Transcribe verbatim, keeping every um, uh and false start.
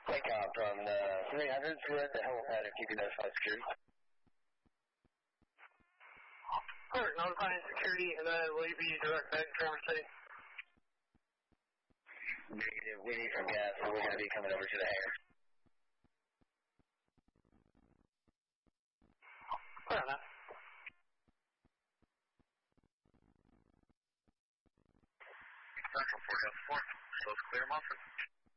Takeoff on uh, three hundreds, we're at the helipad if you can notify security. Alright, notifying security, and then will you be direct back to Traverse City? Negative, we need some gas, so we're going to be coming over to the hangar. Fair enough. Central four, four, so it's clear, Monson.